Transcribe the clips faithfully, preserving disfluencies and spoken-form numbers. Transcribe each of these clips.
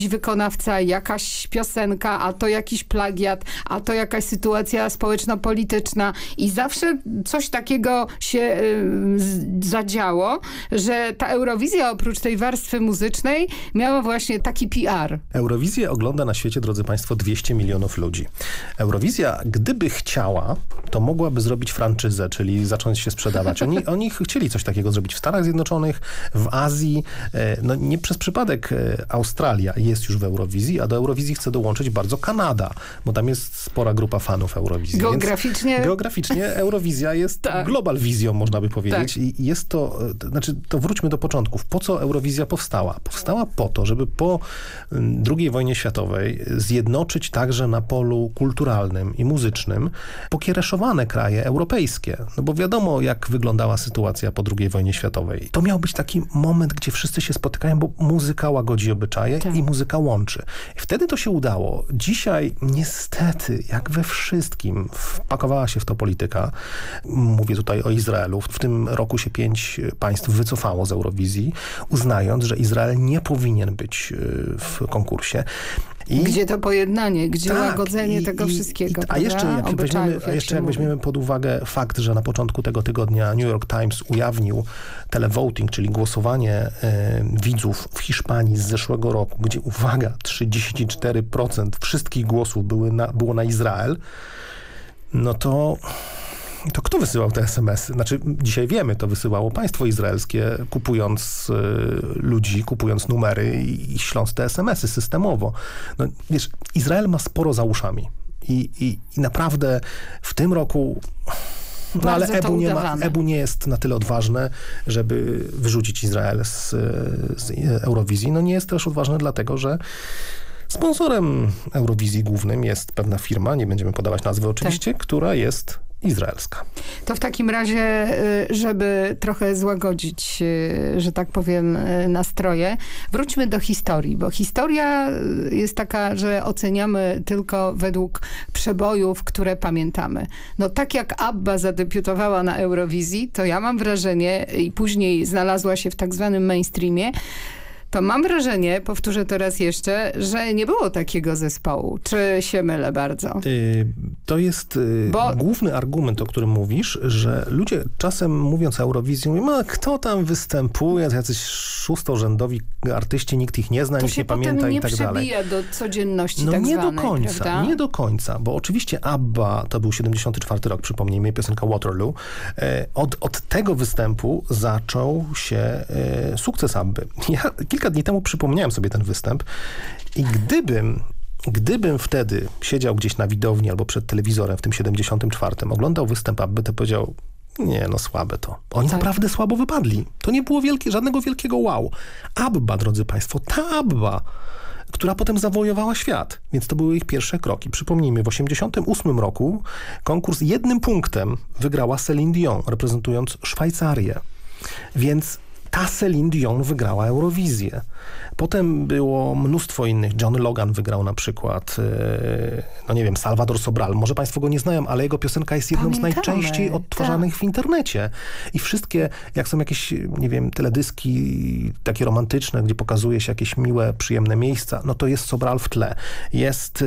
wykonawca, jakaś piosenka, a to jakiś plagiat, a to jakaś sytuacja społeczno-polityczna i zawsze coś takiego się y, z, zadziało, że ta Eurowizja oprócz tej warstwy muzycznej miała właśnie taki P R. Eurowizję ogląda na świecie, drodzy państwo, dwieście milionów ludzi. Eurowizja, gdyby chciała, to mogłaby zrobić franczyzę, czyli zacząć się sprzedawać. Oni, oni chcieli coś takiego zrobić w Stanach Zjednoczonych, w Azji. No nie przez przypadek Australia jest już w Eurowizji, a do Eurowizji chce dołączyć bardzo Kanada, bo tam jest spora grupa fanów Eurowizji. Geograficznie... Więc geograficznie Eurowizja jest tak. global wizją, można by powiedzieć. Tak. I jest to, to, znaczy, to wróćmy do początków. Po co Eurowizja powstała? Powstała po to, żeby po drugiej wojnie światowej zjednoczyć także na polu kulturalnym i muzycznym pokiereszowane kraje europejskie. No bo wiadomo, jak wyglądała sytuacja po drugiej wojnie światowej. To miał być taki moment, gdzie wszyscy się spotykają, bo muzyka łagodzi obyczaje tak. i muzyka łączy. I wtedy to się udało. Dzisiaj niestety, jak we wszystkim, wpakowała się w to polityka. Mówię tutaj o Izraelu. W tym roku się pięć państw wycofało z Eurowizji, uznając, że Izrael nie powinien być w konkursie. I, gdzie to pojednanie, gdzie tak, łagodzenie i, tego i, wszystkiego. I, a jeszcze jak, weźmiemy, a jeszcze jak weźmiemy pod uwagę fakt, że na początku tego tygodnia New York Times ujawnił televoting, czyli głosowanie y, widzów w Hiszpanii z zeszłego roku, gdzie uwaga, trzydzieści cztery procent wszystkich głosów były na, było na Izrael, no to... To kto wysyłał te es em esy? Znaczy, dzisiaj wiemy, to wysyłało państwo izraelskie, kupując y, ludzi, kupując numery i, i śląc te es em esy systemowo. No, wiesz, Izrael ma sporo za uszami. I, i, i naprawdę w tym roku... No ale Ebu nie, ma, Ebu nie jest na tyle odważne, żeby wyrzucić Izrael z, z Eurowizji. No nie jest też odważne dlatego, że sponsorem Eurowizji głównym jest pewna firma, nie będziemy podawać nazwy oczywiście, tak. która jest izraelska. To w takim razie, żeby trochę złagodzić, że tak powiem, nastroje, wróćmy do historii, bo historia jest taka, że oceniamy tylko według przebojów, które pamiętamy. No tak jak ABBA zadebiutowała na Eurowizji, to ja mam wrażenie i później znalazła się w tak zwanym mainstreamie, to mam wrażenie, powtórzę to raz jeszcze, że nie było takiego zespołu. Czy się mylę bardzo? Yy, to jest yy, Bo... główny argument, o którym mówisz, że ludzie czasem mówiąc o Eurowizji mówią, a kto tam występuje, jacyś szóstorzędowi artyści, nikt ich nie zna, nikt nie pamięta i tak dalej. To się potem nie przebija do codzienności no tak nie zwanej, do końca, prawda? nie do końca, bo oczywiście ABBA, to był siedemdziesiąty czwarty rok, przypomnijmy, piosenka Waterloo. Yy, od, od tego występu zaczął się yy, sukces ABBY. Ja kilka dni temu przypomniałem sobie ten występ i gdybym, gdybym wtedy siedział gdzieś na widowni albo przed telewizorem w tym siedemdziesiątym czwartym, oglądał występ ABBY, to powiedział, nie no słabe to. Oni tak. naprawdę słabo wypadli. To nie było wielkie, żadnego wielkiego wow. ABBA, drodzy państwo, ta ABBA, która potem zawojowała świat. Więc to były ich pierwsze kroki. Przypomnijmy, w osiemdziesiątym ósmym roku konkurs jednym punktem wygrała Celine Dion, reprezentując Szwajcarię. Więc ta Celine Dion wygrała Eurowizję. Potem było mnóstwo innych. John Logan wygrał na przykład, no nie wiem, Salvador Sobral. Może państwo go nie znają, ale jego piosenka jest jedną Pamiętamy. z najczęściej odtwarzanych tak. w internecie. I wszystkie, jak są jakieś, nie wiem, teledyski takie romantyczne, gdzie pokazuje się jakieś miłe, przyjemne miejsca, no to jest Sobral w tle. Jest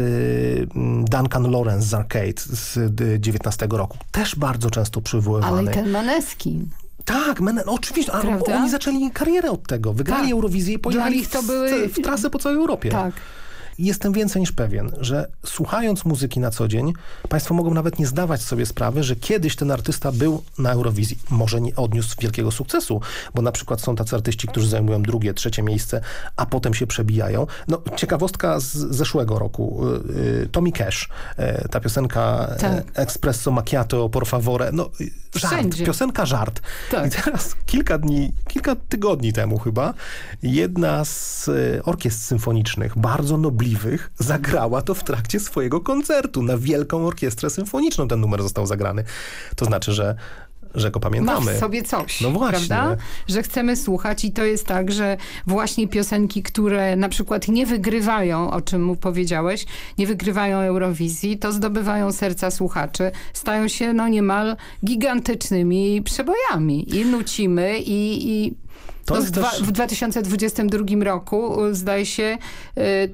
Duncan Lawrence z Arcade z dziewiętnastego roku. Też bardzo często przywoływany. Ale i ten Maneskin. Tak, men, no oczywiście, ale oni zaczęli karierę od tego. Wygrali tak. Eurowizję i pojechali to były... w, w trasę po całej Europie. Tak. Jestem więcej niż pewien, że słuchając muzyki na co dzień, państwo mogą nawet nie zdawać sobie sprawy, że kiedyś ten artysta był na Eurowizji. Może nie odniósł wielkiego sukcesu, bo na przykład są tacy artyści, którzy zajmują drugie, trzecie miejsce, a potem się przebijają. No, ciekawostka z zeszłego roku. Tommy Cash, ta piosenka tak. Espresso Macchiato, por favore. No, żart, Wszędzie. piosenka żart. Tak. I teraz kilka dni, kilka tygodni temu chyba, jedna z orkiestr symfonicznych, bardzo nobliwych, zagrała to w trakcie swojego koncertu. Na Wielką Orkiestrę Symfoniczną ten numer został zagrany. To znaczy, że że go pamiętamy. Ma w sobie coś, no właśnie. prawda? Że chcemy słuchać i to jest tak, że właśnie piosenki, które na przykład nie wygrywają, o czym mu powiedziałeś, nie wygrywają Eurowizji, to zdobywają serca słuchaczy, stają się no niemal gigantycznymi przebojami i nucimy i, i To No jest w, dwa, też... w dwa tysiące dwudziestym drugim roku, zdaje się,